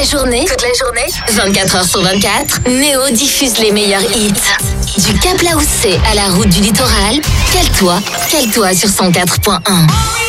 toute la journée, 24 heures sur 24, Néo diffuse les meilleurs hits. Du Cap Laoussé à la route du littoral, cale-toi sur 104.1.